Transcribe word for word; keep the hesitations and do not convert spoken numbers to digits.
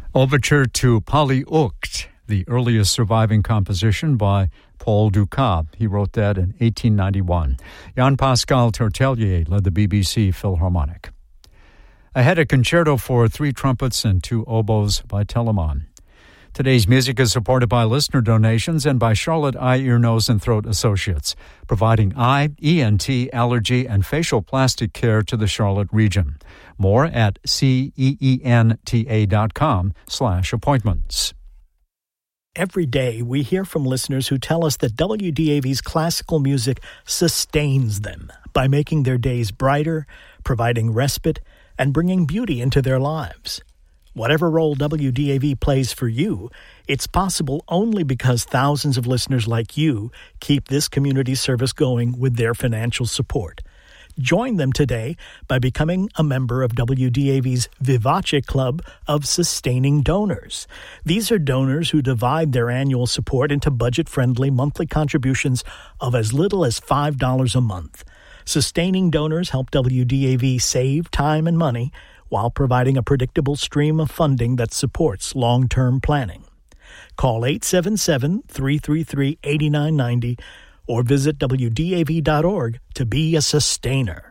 Overture to Polyeucte, the earliest surviving composition by Paul Dukas. He wrote that in eighteen ninety-one. Jean-Pascal Tortelier led the B B C Philharmonic. Ahead, a concerto for three trumpets and two oboes by Telemann. Today's music is supported by listener donations and by Charlotte Eye, Ear, Nose, and Throat Associates, providing eye, E N T, allergy, and facial plastic care to the Charlotte region. More at ceenta.com slash appointments. Every day, we hear from listeners who tell us that W D A V's classical music sustains them by making their days brighter, providing respite, and bringing beauty into their lives. Whatever role W D A V plays for you, it's possible only because thousands of listeners like you keep this community service going with their financial support. Join them today by becoming a member of W D A V's Vivace Club of Sustaining Donors. These are donors who divide their annual support into budget-friendly monthly contributions of as little as five dollars a month. Sustaining donors help W D A V save time and money while providing a predictable stream of funding that supports long-term planning. Call eight seven seven, three three three, eight nine nine zero or visit W D A V dot org to be a sustainer.